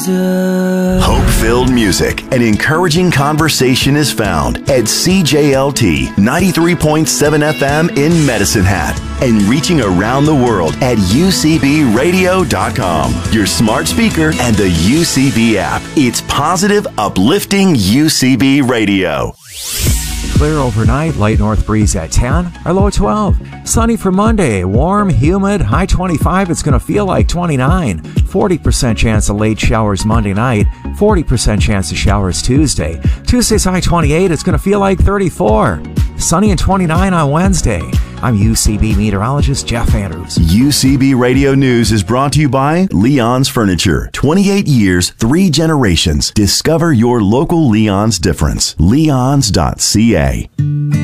Hope-filled music and encouraging conversation is found at CJLT 93.7 FM in Medicine Hat and reaching around the world at UCBradio.com, your smart speaker and the UCB app. It's positive, uplifting UCB Radio. Clear overnight, light north breeze at 10, our low at 12. Sunny for Monday, warm, humid, high 25, it's going to feel like 29. 40% chance of late showers Monday night, 40% chance of showers Tuesday. Tuesday's high 28, it's going to feel like 34. Sunny and 29 on Wednesday. I'm UCB meteorologist Jeff Andrews. UCB Radio News is brought to you by Leon's Furniture. 28 years, 3 generations. Discover your local Leon's difference. Leons.ca.